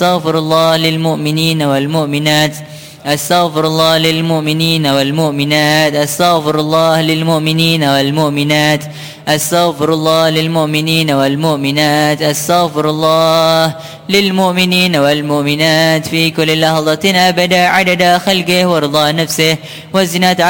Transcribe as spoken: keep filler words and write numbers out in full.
استغفر الله للمؤمنين والمؤمنات استغفر الله للمؤمنين والمؤمنات استغفر الله للمؤمنين والمؤمنات استغفر الله للمؤمنين والمؤمنات استغفر الله للمؤمنين والمؤمنات في كل لحظة أبدا عدد خلقه ورضا نفسه وزنة